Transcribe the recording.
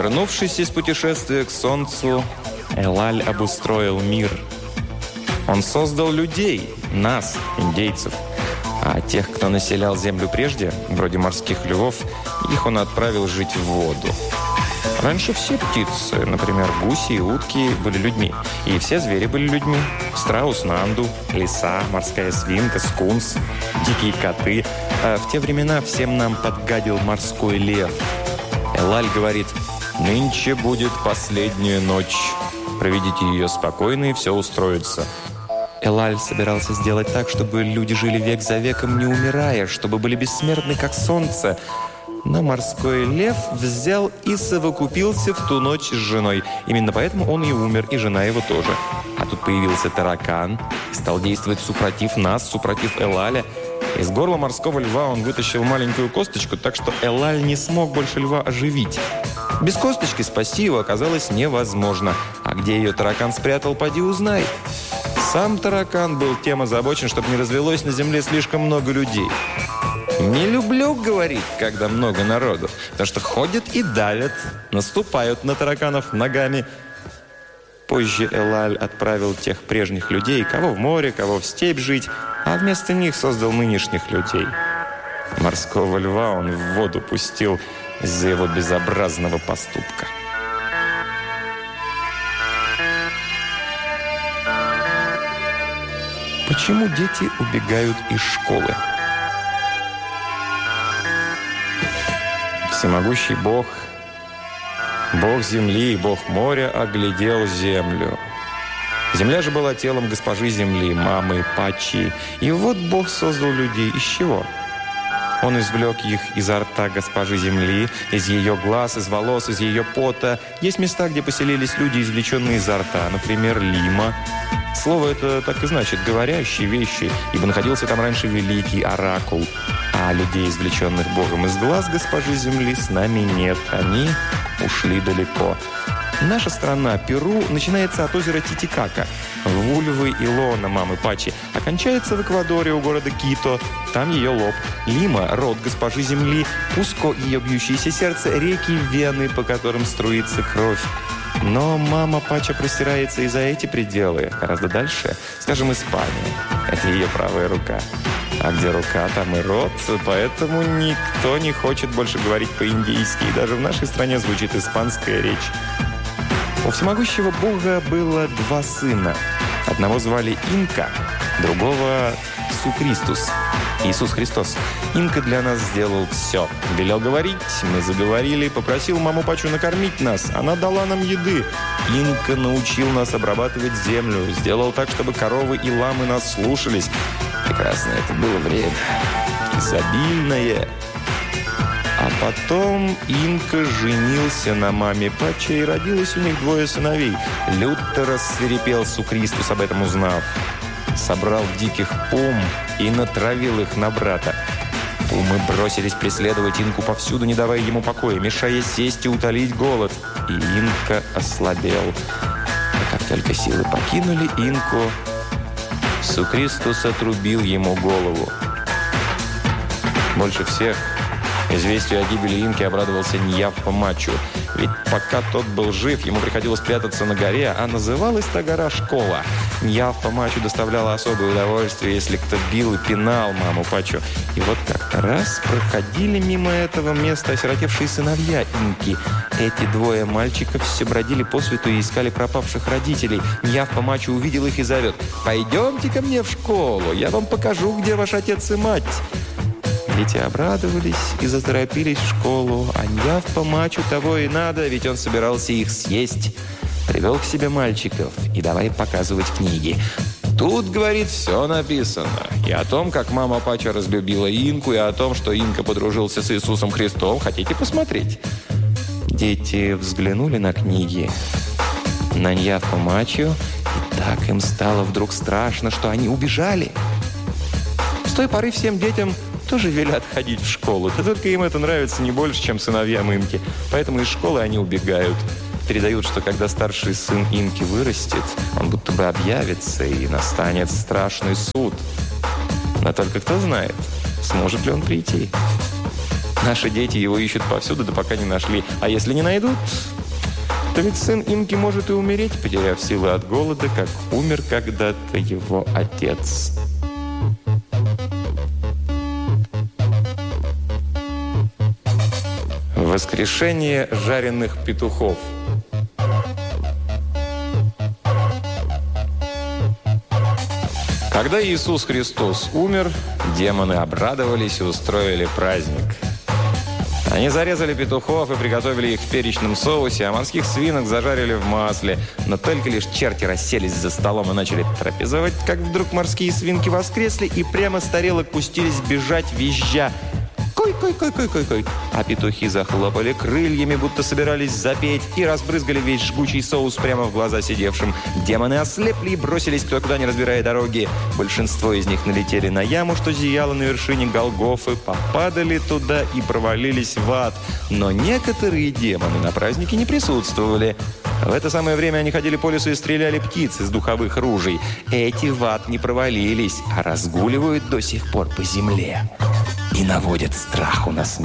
Вернувшись из путешествия к Солнцу, Элаль обустроил мир. Он создал людей, нас, индейцев. А тех, кто населял землю прежде, вроде морских львов, их он отправил жить в воду. Раньше все птицы, например, гуси и утки, были людьми. И все звери были людьми. Страус, нанду, лиса, морская свинка, скунс, дикие коты. А в те времена всем нам подгадил морской лев. Элаль говорит: «Нынче будет последняя ночь. Проведите ее спокойно, и все устроится». Элаль собирался сделать так, чтобы люди жили век за веком, не умирая, чтобы были бессмертны, как солнце. Но морской лев взял и совокупился в ту ночь с женой. Именно поэтому он и умер, и жена его тоже. А тут появился таракан и стал действовать супротив нас, супротив Элаля. Из горла морского льва он вытащил маленькую косточку, так что Элаль не смог больше льва оживить. Без косточки спасти его оказалось невозможно. А где ее таракан спрятал, поди узнай. Сам таракан был тем озабочен, чтобы не развелось на земле слишком много людей. «Не люблю, — говорит, — когда много народу, потому что ходят и давят, наступают на тараканов ногами». Позже Элаль отправил тех прежних людей, кого в море, кого в степь жить, а вместо них создал нынешних людей. Морского льва он в воду пустил из-за его безобразного поступка. Почему дети убегают из школы? Всемогущий Бог, Бог земли и Бог моря оглядел землю. Земля же была телом госпожи земли, мамы Пачи. И вот Бог создал людей. Из чего? Он извлек их изо рта госпожи земли, из ее глаз, из волос, из ее пота. Есть места, где поселились люди, извлеченные изо рта. Например, Лима. Слово это так и значит «говорящие вещи», ибо находился там раньше великий оракул. А людей, извлеченных Богом из глаз госпожи земли, с нами нет. Они ушли далеко. Наша страна, Перу, начинается от озера Титикака, Вульвы и Лона, мамы Пачи, а кончается в Эквадоре у города Кито. Там ее лоб. Лима, род госпожи земли, Куско, ее бьющееся сердце, реки, вены, по которым струится кровь. Но мама Пача простирается и за эти пределы, гораздо дальше. Скажем, Испания. Это ее правая рука. А где рука, там и рот. Поэтому никто не хочет больше говорить по-индийски. И даже в нашей стране звучит испанская речь. У всемогущего Бога было два сына. Одного звали Инка, другого Сукристус, Иисус Христос. Инка для нас сделал все. Велел говорить, мы заговорили, попросил маму Пачу накормить нас. Она дала нам еды. Инка научил нас обрабатывать землю, сделал так, чтобы коровы и ламы нас слушались. Прекрасное это было время. Изобильное. А потом Инка женился на маме Пача, и родилось у них двое сыновей. Люто рассвирепел Сукристус, об этом узнав. Собрал диких пум и натравил их на брата. Пумы бросились преследовать Инку повсюду, не давая ему покоя, мешая сесть и утолить голод. И Инка ослабел. А как только силы покинули Инку, Сукристус отрубил ему голову. Больше всех известию о гибели Инки обрадовался Ньяппа Мачу. Ведь пока тот был жив, ему приходилось прятаться на горе, а называлась та гора Школа. Ньяппа Мачу доставляла особое удовольствие, если кто бил и пинал маму Пачу. И вот как-то раз проходили мимо этого места осиротевшие сыновья Инки. Эти двое мальчиков все бродили по свету и искали пропавших родителей. Ньяппа Мачу увидел их и зовет: «Пойдемте ко мне в школу, я вам покажу, где ваш отец и мать». Дети обрадовались и заторопились в школу. А Ньяппа Мачу того и надо, ведь он собирался их съесть. Привел к себе мальчиков и давай показывать книги. Тут, говорит, все написано. И о том, как мама Пача разлюбила Инку, и о том, что Инка подружился с Иисусом Христом. Хотите посмотреть? Дети взглянули на книги, на Ньяппа Мачу, и так им стало вдруг страшно, что они убежали. С той поры всем детям тоже велят ходить в школу. Да только им это нравится не больше, чем сыновьям Инки. Поэтому из школы они убегают. Передают, что когда старший сын Инки вырастет, он будто бы объявится, и настанет страшный суд. Но только кто знает, сможет ли он прийти. Наши дети его ищут повсюду, да пока не нашли. А если не найдут, то ведь сын Инки может и умереть, потеряв силы от голода, как умер когда-то его отец. Воскрешение жареных петухов. Когда Иисус Христос умер, демоны обрадовались и устроили праздник. Они зарезали петухов и приготовили их в перечном соусе, а морских свинок зажарили в масле. Но только лишь черти расселись за столом и начали трапезовать, как вдруг морские свинки воскресли и прямо с тарелок пустились бежать, визжа. Кой-кой-кой-кой-кой-кой. А петухи захлопали крыльями, будто собирались запеть, и разбрызгали весь жгучий соус прямо в глаза сидевшим. Демоны ослепли и бросились кто куда, не разбирая дороги. Большинство из них налетели на яму, что зияла на вершине Голгофы, попадали туда и провалились в ад. Но некоторые демоны на празднике не присутствовали. В это самое время они ходили по лесу и стреляли птиц из духовых ружей. Эти в ад не провалились, а разгуливают до сих пор по земле и наводят страх у нас.